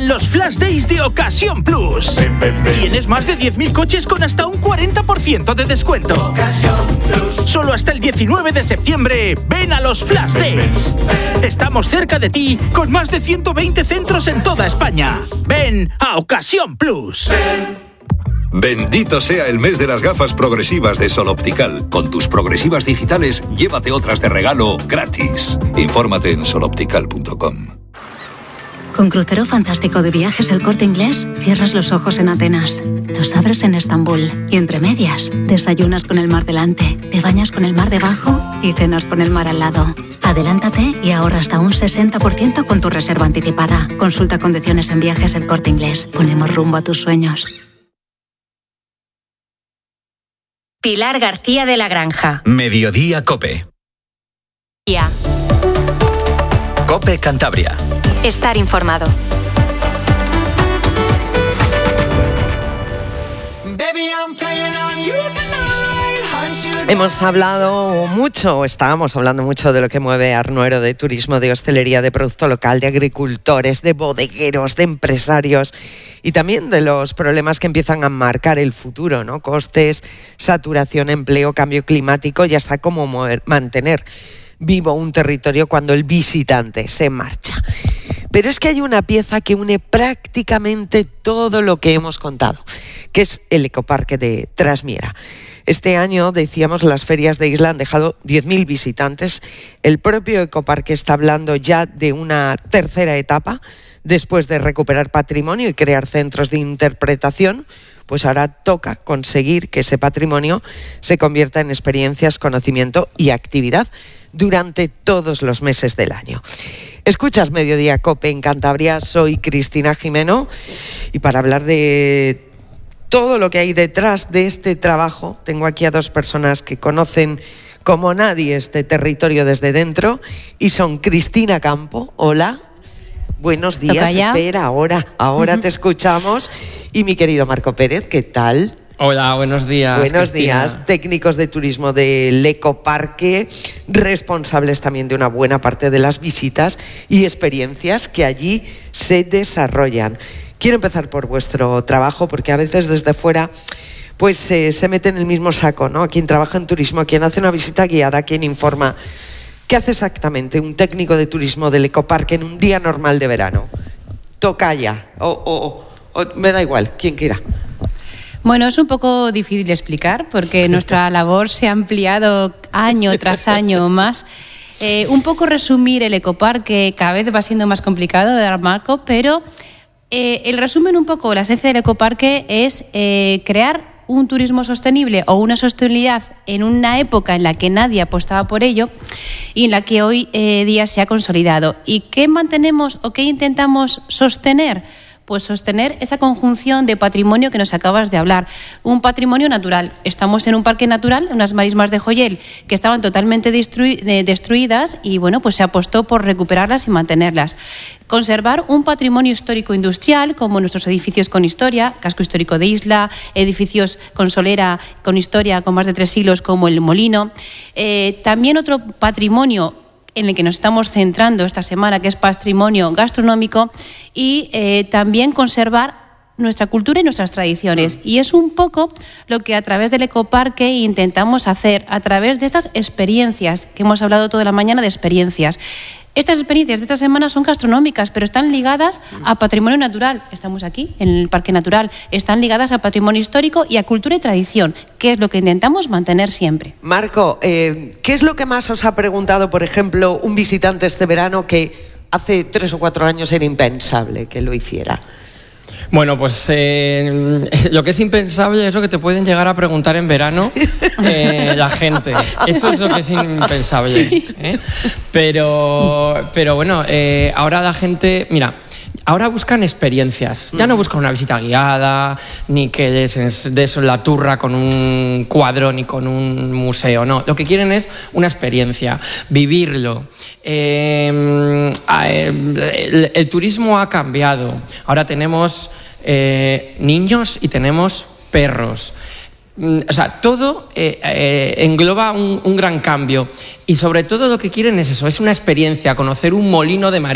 Llegan los Flash Days de Ocasión Plus. Tienes más de 10.000 coches con hasta un 40% de descuento. Solo hasta el 19 de septiembre, ven a los Flash Days. Estamos cerca de ti con más de 120 centros en toda España. Ven a Ocasión Plus. Bendito sea el mes de las gafas progresivas de Sol Optical. Con tus progresivas digitales, llévate otras de regalo gratis. Infórmate en soloptical.com. Con Crucero Fantástico de Viajes El Corte Inglés, cierras los ojos en Atenas, los abres en Estambul y entre medias, desayunas con el mar delante, te bañas con el mar debajo y cenas con el mar al lado. Adelántate y ahorra hasta un 60% con tu reserva anticipada. Consulta condiciones en Viajes El Corte Inglés. Ponemos rumbo a tus sueños. Pilar García de la Granja. Mediodía COPE. Ya. COPE Cantabria. Estar informado. Hemos hablado mucho, estábamos hablando mucho de lo que mueve Arnuero, de turismo, de hostelería, de producto local, de agricultores, de bodegueros, de empresarios y también de los problemas que empiezan a marcar el futuro, ¿no? Costes, saturación, empleo, cambio climático y hasta cómo mantener vivo un territorio cuando el visitante se marcha. Pero es que hay una pieza que une prácticamente todo lo que hemos contado, que es el ecoparque de Trasmiera. Este año, decíamos, las ferias de Isla han dejado 10.000 visitantes. El propio ecoparque está hablando ya de una tercera etapa, después de recuperar patrimonio y crear centros de interpretación. Pues ahora toca conseguir que ese patrimonio se convierta en experiencias, conocimiento y actividad durante todos los meses del año. Escuchas Mediodía COPE en Cantabria, soy Cristina Jimeno y para hablar de todo lo que hay detrás de este trabajo, tengo aquí a dos personas que conocen como nadie este territorio desde dentro y son Cristina Campo, hola, buenos días, espera, ahora te escuchamos, y mi querido Marco Pérez, ¿qué tal? Hola, buenos días. Buenos Cristina. días, técnicos de turismo del ecoparque, responsables también de una buena parte de las visitas y experiencias que allí se desarrollan. Quiero empezar por vuestro trabajo porque a veces desde fuera pues se mete en el mismo saco, ¿no? Quien trabaja en turismo, quien hace una visita guiada, quien informa. ¿Qué hace exactamente un técnico de turismo del ecoparque en un día normal de verano? Tocaya, o me da igual, quien quiera. Bueno, es un poco difícil de explicar porque nuestra labor se ha ampliado año tras año más. Un poco resumir el ecoparque cada vez va siendo más complicado de dar marco, pero el resumen un poco, la esencia del ecoparque es crear un turismo sostenible o una sostenibilidad en una época en la que nadie apostaba por ello y en la que hoy día se ha consolidado. ¿Y qué mantenemos o qué intentamos sostener? Pues sostener esa conjunción de patrimonio que nos acabas de hablar. Un patrimonio natural. Estamos en un parque natural, unas marismas de Joyel, que estaban totalmente destruidas y bueno, pues se apostó por recuperarlas y mantenerlas. Conservar un patrimonio histórico industrial, como nuestros edificios con historia, casco histórico de Isla, edificios con solera, con historia, con más de 3 siglos, como el Molino. También otro patrimonio en el que nos estamos centrando esta semana, que es patrimonio gastronómico, y también conservar nuestra cultura y nuestras tradiciones. Y es un poco lo que a través del ecoparque intentamos hacer, a través de estas experiencias, que hemos hablado toda la mañana de experiencias. Estas experiencias de esta semana son gastronómicas, pero están ligadas a patrimonio natural. Estamos aquí, en el Parque Natural. Están ligadas a patrimonio histórico y a cultura y tradición, que es lo que intentamos mantener siempre. Marco, ¿qué es lo que más os ha preguntado, por ejemplo, un visitante este verano que hace 3 o 4 años era impensable que lo hiciera? Bueno, pues lo que es impensable es lo que te pueden llegar a preguntar en verano la gente. Eso es lo que es impensable. Sí. Pero bueno, ahora la gente... Mira, ahora buscan experiencias. Ya no buscan una visita guiada, ni que des la turra con un cuadro, ni con un museo. No, lo que quieren es una experiencia, vivirlo. El turismo ha cambiado. Ahora tenemos niños y tenemos perros. O sea, todo engloba un gran cambio. Y sobre todo lo que quieren es eso, es una experiencia, conocer un molino de marisco.